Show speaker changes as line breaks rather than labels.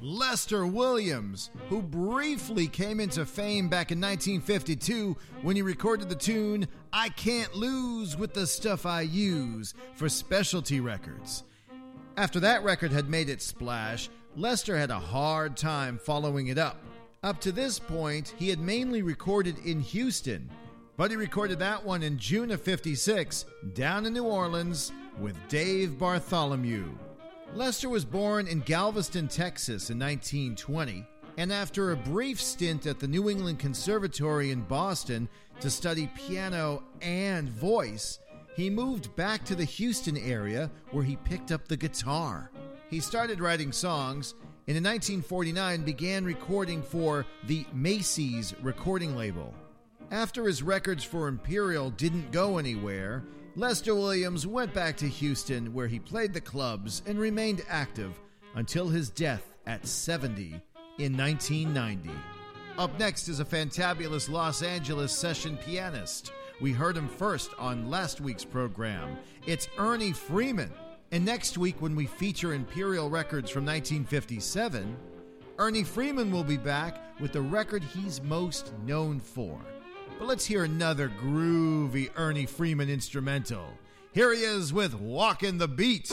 Lester Williams, who briefly came into fame back in 1952 when he recorded the tune I Can't Lose with the Stuff I Use for Specialty Records. After that record had made its splash, Lester had a hard time following it up. Up to this point, he had mainly recorded in Houston, but he recorded that one in June of '56 down in New Orleans with Dave Bartholomew. Lester was born in Galveston, Texas in 1920, and after a brief stint at the New England Conservatory in Boston to study piano and voice, he moved back to the Houston area where he picked up the guitar. He started writing songs and in 1949 began recording for the Macy's recording label. After his records for Imperial didn't go anywhere, Lester Williams went back to Houston where he played the clubs and remained active until his death at 70 in 1990. Up next is a fantabulous Los Angeles session pianist. We heard him first on last week's program. It's Ernie Freeman. And next week when we feature Imperial records from 1957, Ernie Freeman will be back with the record he's most known for. But let's hear another groovy Ernie Freeman instrumental. Here he is with Walkin' the Beat.